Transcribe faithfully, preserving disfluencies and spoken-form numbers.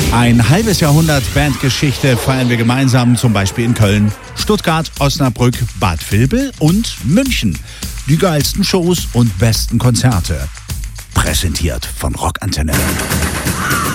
Ein halbes Jahrhundert Bandgeschichte feiern wir gemeinsam, zum Beispiel in Köln, Stuttgart, Osnabrück, Bad Vilbel und München. Die geilsten Shows und besten Konzerte. Präsentiert von Rockantenne.